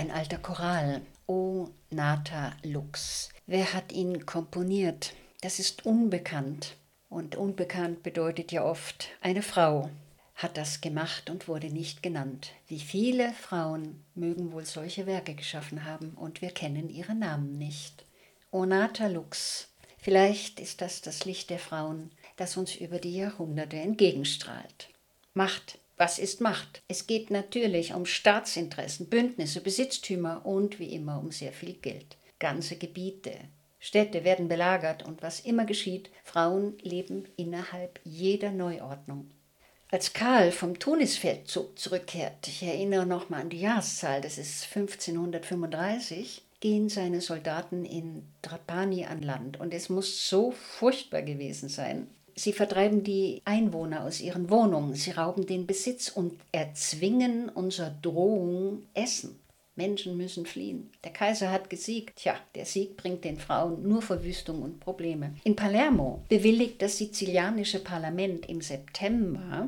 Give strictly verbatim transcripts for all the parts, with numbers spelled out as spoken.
ein alter Choral, O Nata Lux. Wer hat ihn komponiert? Das ist unbekannt. Und unbekannt bedeutet ja oft, eine Frau hat das gemacht und wurde nicht genannt. Wie viele Frauen mögen wohl solche Werke geschaffen haben und wir kennen ihre Namen nicht. O Nata Lux. Vielleicht ist das das Licht der Frauen, das uns über die Jahrhunderte entgegenstrahlt. Macht. Was ist Macht? Es geht natürlich um Staatsinteressen, Bündnisse, Besitztümer und wie immer um sehr viel Geld. Ganze Gebiete, Städte werden belagert und was immer geschieht, Frauen leben innerhalb jeder Neuordnung. Als Karl vom Tunisfeldzug zurückkehrt, ich erinnere nochmal an die Jahreszahl, das ist fünfzehnhundertfünfunddreißig, gehen seine Soldaten in Trapani an Land und es muss so furchtbar gewesen sein. Sie vertreiben die Einwohner aus ihren Wohnungen, sie rauben den Besitz und erzwingen unserer Drohung Essen. Menschen müssen fliehen. Der Kaiser hat gesiegt. Tja, der Sieg bringt den Frauen nur Verwüstung und Probleme. In Palermo bewilligt das sizilianische Parlament im September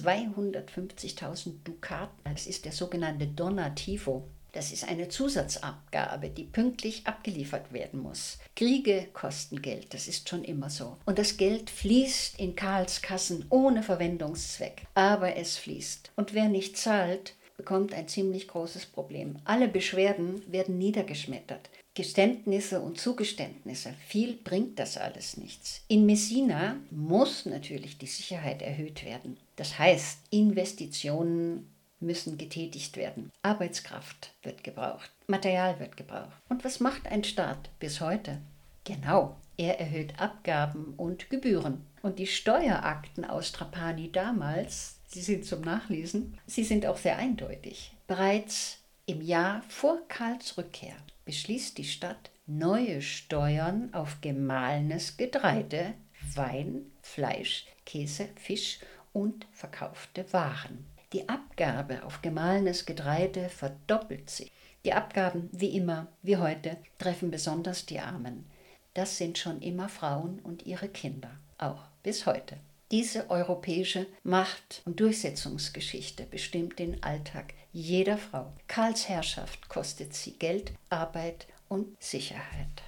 zweihundertfünfzigtausend Dukaten. Das ist der sogenannte Donativo. Das ist eine Zusatzabgabe, die pünktlich abgeliefert werden muss. Kriege kosten Geld, das ist schon immer so. Und das Geld fließt in Karls Kassen ohne Verwendungszweck. Aber es fließt. Und wer nicht zahlt, bekommt ein ziemlich großes Problem. Alle Beschwerden werden niedergeschmettert. Geständnisse und Zugeständnisse, viel bringt das alles nichts. In Messina muss natürlich die Sicherheit erhöht werden. Das heißt, Investitionen müssen getätigt werden. Arbeitskraft wird gebraucht, Material wird gebraucht. Und was macht ein Staat bis heute? Genau, er erhöht Abgaben und Gebühren. Und die Steuerakten aus Trapani damals, sie sind zum Nachlesen, sie sind auch sehr eindeutig. Bereits im Jahr vor Karls Rückkehr beschließt die Stadt neue Steuern auf gemahlenes Getreide, Wein, Fleisch, Käse, Fisch und verkaufte Waren. Die Abgabe auf gemahlenes Getreide verdoppelt sich. Die Abgaben, wie immer, wie heute, treffen besonders die Armen. Das sind schon immer Frauen und ihre Kinder, auch bis heute. Diese europäische Macht- und Durchsetzungsgeschichte bestimmt den Alltag jeder Frau. Karls Herrschaft kostet sie Geld, Arbeit und Sicherheit.